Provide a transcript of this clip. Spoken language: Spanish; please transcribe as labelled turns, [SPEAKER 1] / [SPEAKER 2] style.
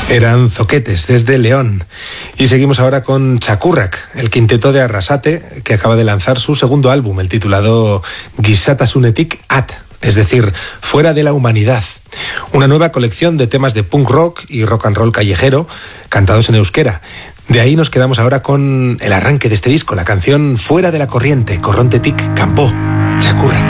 [SPEAKER 1] Eran Zoquetes, desde León. Y seguimos ahora con Txakurrak, el quinteto de Arrasate, que acaba de lanzar su segundo álbum, el titulado Gizatasunitik At, es decir, Fuera de la Humanidad. Una nueva colección de temas de punk rock y rock and roll callejero, cantados en euskera. De ahí nos quedamos ahora con el arranque de este disco, la canción Fuera de la Corriente, Korrontetik Kanpo, Txakurrak.